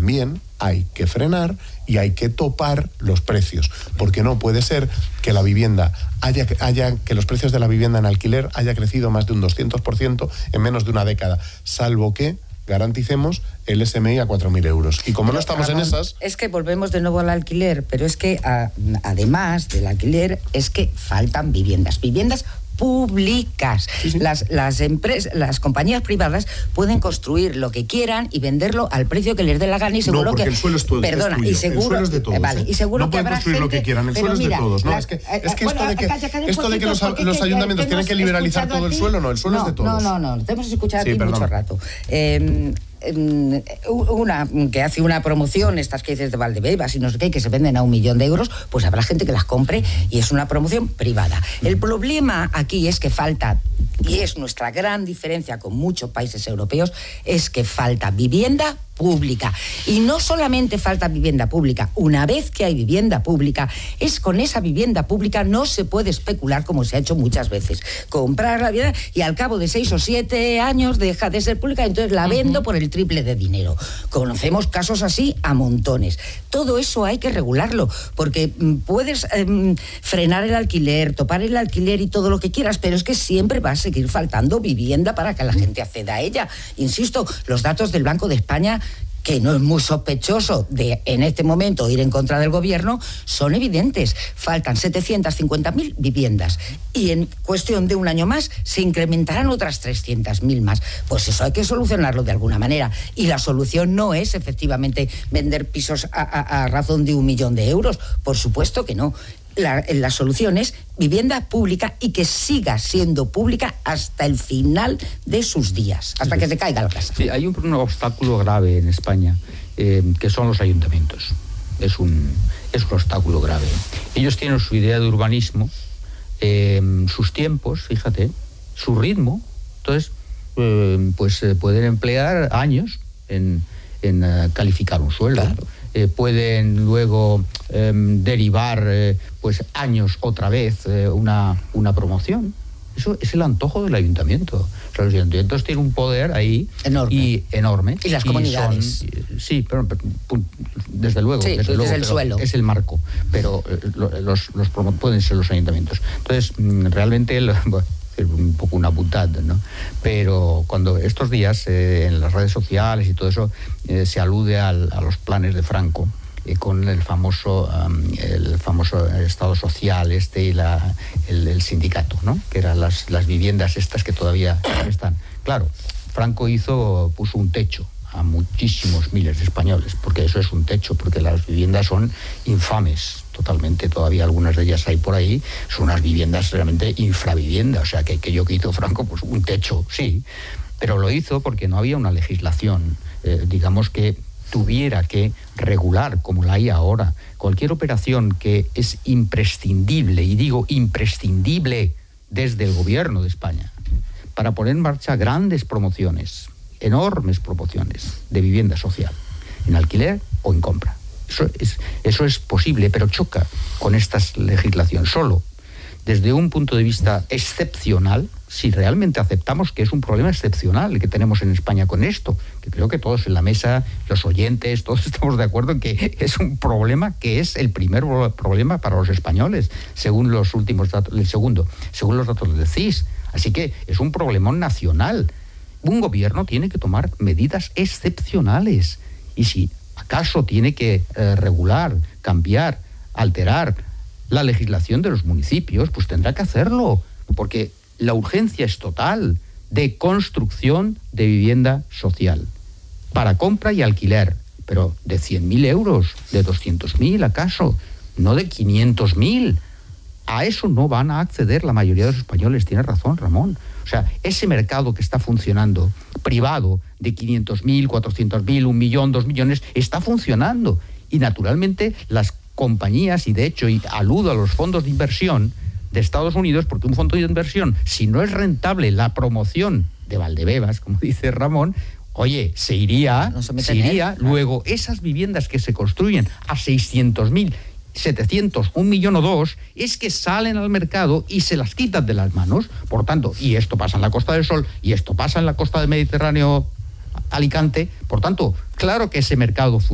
también hay que frenar y hay que topar los precios, porque no puede ser que la vivienda que los precios de la vivienda en alquiler haya crecido más de un 200% en menos de una década, salvo que garanticemos el SMI a 4.000 euros. Y como no estamos en esas... Es que volvemos de nuevo al alquiler, pero es que además del alquiler es que faltan viviendas públicas. Sí, sí. Las empresas, las compañías privadas pueden construir lo que quieran y venderlo al precio que les dé la gana y seguro porque que el suelo es todo, perdona, es tuyo. y seguro, el suelo es de todos. Vale, y seguro no que pueden habrá construir gente, lo que quieran, el suelo es de todos. No, es que bueno, esto de que los ayuntamientos tienen que liberalizar todo el suelo, no, el suelo es de todos. No, te hemos escuchado a ti mucho rato. Una que hace una promoción, estas que dices de Valdebebas y no sé qué, que se venden a 1 millón de euros, pues habrá gente que las compre y es una promoción privada. El problema aquí es que falta, y es nuestra gran diferencia con muchos países europeos, es que falta vivienda pública. Y no solamente falta vivienda pública, una vez que hay vivienda pública, es con esa vivienda pública no se puede especular como se ha hecho muchas veces. Comprar la vivienda y al cabo de 6 o 7 años deja de ser pública, entonces la vendo por el triple de dinero. Conocemos casos así a montones. Todo eso hay que regularlo, porque puedes frenar el alquiler, topar el alquiler y todo lo que quieras, pero es que siempre va a seguir faltando vivienda para que la gente acceda a ella. Insisto, los datos del Banco de España, que no es muy sospechoso de en este momento ir en contra del gobierno, son evidentes. Faltan 750.000 viviendas y en cuestión de un año más se incrementarán otras 300.000 más. Pues eso hay que solucionarlo de alguna manera. Y la solución no es efectivamente vender pisos a razón de 1 millón de euros. Por supuesto que no. La solución es vivienda pública y que siga siendo pública hasta el final de sus días, hasta que se caiga la casa. Sí, hay un obstáculo grave en España, que son los ayuntamientos. Es un obstáculo grave. Ellos tienen su idea de urbanismo, sus tiempos, fíjate, su ritmo. Entonces, pueden emplear años en calificar un suelo. Claro. Pueden luego derivar años otra vez una promoción. Eso es el antojo del ayuntamiento. O sea, los ayuntamientos tienen un poder ahí enorme. Y las comunidades. Sí, pero desde luego. Sí, desde luego, el suelo. Es el marco, pero pueden ser los ayuntamientos. Entonces, realmente... un poco una buntad, ¿no? Pero cuando estos días en las redes sociales y todo eso se alude a los planes de Franco con el famoso Estado social y el sindicato, ¿no? Que eran las viviendas estas que todavía están. Claro, Franco puso un techo a muchísimos miles de españoles, porque eso es un techo, porque las viviendas son infames totalmente, todavía algunas de ellas hay por ahí, son unas viviendas realmente infraviviendas, o sea, que hizo Franco, pues un techo, sí, pero lo hizo porque no había una legislación, digamos, que tuviera que regular, como la hay ahora, cualquier operación que es imprescindible, y digo imprescindible desde el gobierno de España, para poner en marcha grandes promociones, enormes promociones de vivienda social, en alquiler o en compra. Eso es posible, pero choca con esta legislación. Solo desde un punto de vista excepcional, si realmente aceptamos que es un problema excepcional el que tenemos en España con esto, que creo que todos en la mesa, los oyentes, todos estamos de acuerdo en que es un problema que es el primer problema para los españoles, según los últimos datos, el segundo, según los datos del CIS. Así que es un problemón nacional. Un gobierno tiene que tomar medidas excepcionales. Y si acaso tiene que regular, cambiar, alterar la legislación de los municipios, pues tendrá que hacerlo, porque la urgencia es total de construcción de vivienda social, para compra y alquiler, pero de 100.000 euros, de 200.000 acaso, no de 500.000. A eso no van a acceder la mayoría de los españoles, tiene razón Ramón. O sea, ese mercado que está funcionando, privado, de 500.000, 400.000, 1 millón, 2 millones, está funcionando. Y naturalmente las compañías, y de hecho aludo a los fondos de inversión de Estados Unidos, porque un fondo de inversión, si no es rentable la promoción de Valdebebas, como dice Ramón, oye, se iría. Luego esas viviendas que se construyen a 600.000, 700, 1 millón o 2, es que salen al mercado y se las quitan de las manos. Por tanto, y esto pasa en la Costa del Sol, y esto pasa en la costa del Mediterráneo, Alicante, por tanto, claro que ese mercado funciona.